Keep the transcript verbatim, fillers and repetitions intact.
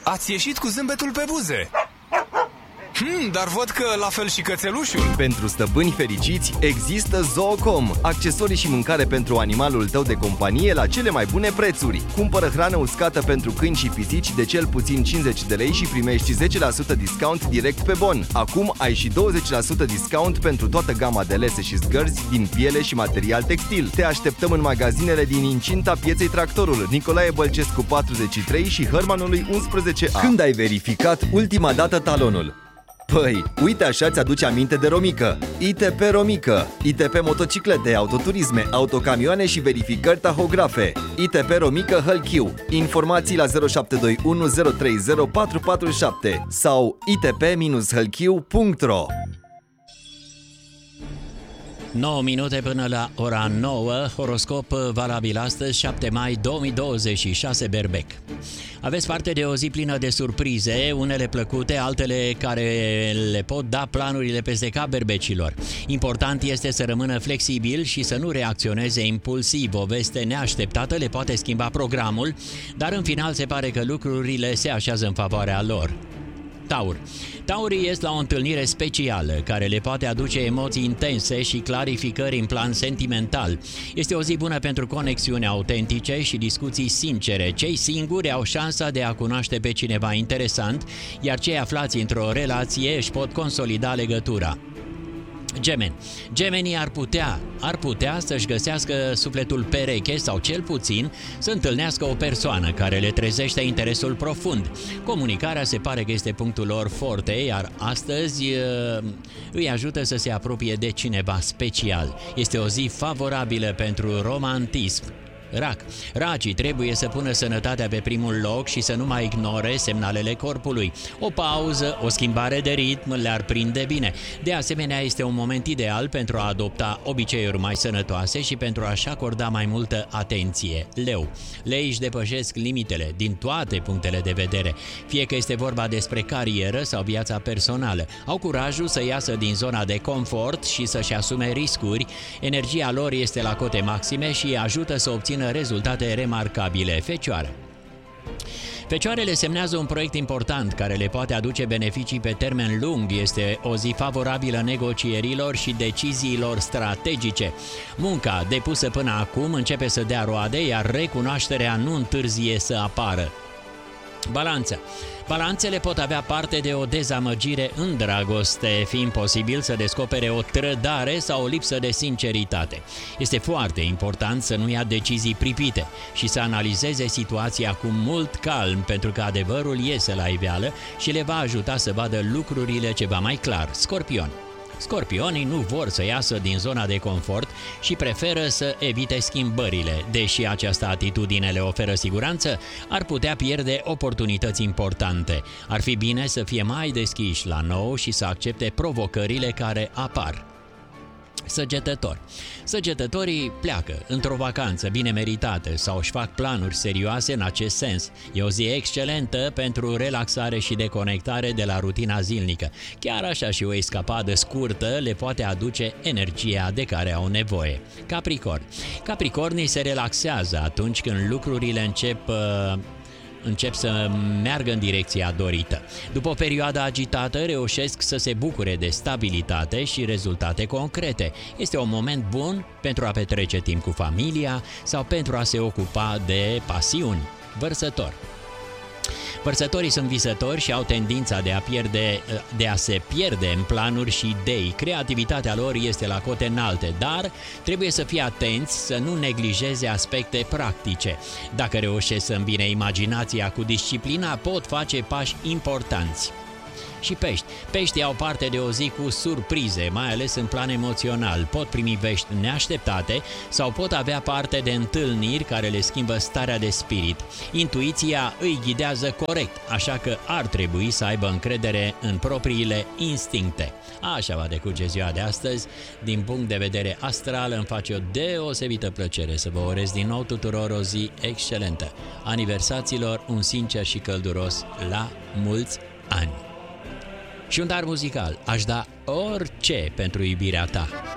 ați ieșit cu zâmbetul pe buze. Hmm, dar văd că la fel și cățelușul. Pentru stăpâni fericiți există Zoocom, accesorii și mâncare pentru animalul tău de companie la cele mai bune prețuri. Cumpără hrană uscată pentru câini și pisici de cel puțin cincizeci de lei și primești zece la sută discount direct pe bon. Acum ai și douăzeci la sută discount pentru toată gama de lese și zgărzi din piele și material textil. Te așteptăm în magazinele din incinta pieței Tractorul, Nicolae Bălcescu patruzeci și trei și Hărmanului unsprezece A. Când ai verificat ultima dată talonul? Păi, uite așa ți-aduce aminte de Romică. I T P Romică. I T P motociclete, autoturisme, autocamioane și verificări tahografe. I T P Romică Hălchiu. Informații la zero șapte doi unu zero trei zero patru patru șapte sau i t p hălchiu punct r o. nouă minute până la ora nouă, horoscop valabil astăzi, șapte mai două mii douăzeci și șase, Berbec. Aveți parte de o zi plină de surprize, unele plăcute, altele care le pot da planurile peste cap berbecilor. Important este să rămână flexibil și să nu reacționeze impulsiv. O veste neașteptată le poate schimba programul, dar în final se pare că lucrurile se așează în favoarea lor. Taur. Taurii ies la o întâlnire specială care le poate aduce emoții intense și clarificări în plan sentimental. Este o zi bună pentru conexiuni autentice și discuții sincere. Cei singuri au șansa de a cunoaște pe cineva interesant, iar cei aflați într-o relație își pot consolida legătura. Gemeni. Gemenii ar putea, ar putea să-și găsească sufletul pereche sau cel puțin să întâlnească o persoană care le trezește interesul profund. Comunicarea se pare că este punctul lor forte, iar astăzi îi ajută să se apropie de cineva special. Este o zi favorabilă pentru romantism. Rac. Racii trebuie să pună sănătatea pe primul loc și să nu mai ignore semnalele corpului. O pauză, o schimbare de ritm le-ar prinde bine. De asemenea, este un moment ideal pentru a adopta obiceiuri mai sănătoase și pentru a-și acorda mai multă atenție. Leu. Leii își depășesc limitele din toate punctele de vedere, fie că este vorba despre carieră sau viața personală. Au curajul să iasă din zona de confort și să-și asume riscuri. Energia lor este la cote maxime și ajută să obțină rezultate remarcabile. Fecioară. Fecioarele semnează un proiect important care le poate aduce beneficii pe termen lung. Este o zi favorabilă negocierilor și deciziilor strategice. Munca depusă până acum începe să dea roade, iar recunoașterea nu întârzie să apară. Balanță. Balanțele pot avea parte de o dezamăgire în dragoste, fiind posibil să descopere o trădare sau o lipsă de sinceritate. Este foarte important să nu ia decizii pripite și să analizeze situația cu mult calm, pentru că adevărul iese la iveală și le va ajuta să vadă lucrurile ceva mai clar. Scorpion. Scorpionii nu vor să iasă din zona de confort și preferă să evite schimbările. Deși această atitudine le oferă siguranță, ar putea pierde oportunități importante. Ar fi bine să fie mai deschiși la nou și să accepte provocările care apar. Săgetător. Săgetătorii pleacă într-o vacanță bine meritată sau își fac planuri serioase în acest sens. E o zi excelentă pentru relaxare și deconectare de la rutina zilnică. Chiar așa și o escapadă scurtă le poate aduce energia de care au nevoie. Capricorn. Capricornii se relaxează atunci când lucrurile încep... Uh, încep să meargă în direcția dorită. După o perioadă agitată, reușesc să se bucure de stabilitate și rezultate concrete. Este un moment bun pentru a petrece timp cu familia sau pentru a se ocupa de pasiuni. Vărsător. Vărsătorii sunt visători și au tendința de a, pierde, de a se pierde în planuri și idei. Creativitatea lor este la cote înalte, dar trebuie să fie atenți să nu neglijeze aspecte practice. Dacă reușesc să îmbine imaginația cu disciplina, pot face pași importanți. Și pești. Peștii au parte de o zi cu surprize, mai ales în plan emoțional. Pot primi vești neașteptate sau pot avea parte de întâlniri care le schimbă starea de spirit. Intuiția îi ghidează corect, așa că ar trebui să aibă încredere în propriile instincte. Așa va decurge ziua de astăzi. Din punct de vedere astral, îmi face o deosebită plăcere să vă urez din nou tuturor o zi excelentă. Aniversaților, un sincer și călduros la mulți ani. Și un dar muzical, aș da orice pentru iubirea ta.